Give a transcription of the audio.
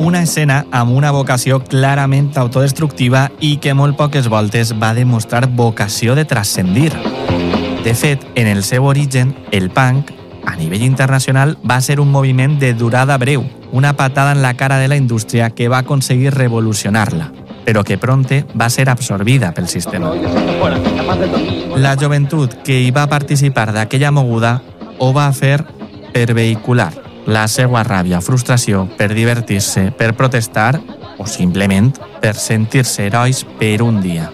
una escena amb una vocació clarament autodestructiva i que molt poques voltes va demostrar vocació de transcendir. De fet, en el seu origen, el punk, a nivell internacional, va ser un moviment de durada breu, una patada en la cara de la indústria que va aconseguir revolucionar-la, però que prompte va ser absorbida pel sistema. La joventut que hi va participar d'aquella moguda ho va fer per vehicular la seva ràbia o frustració, per divertir-se, per protestar o simplement per sentir-se herois per un dia.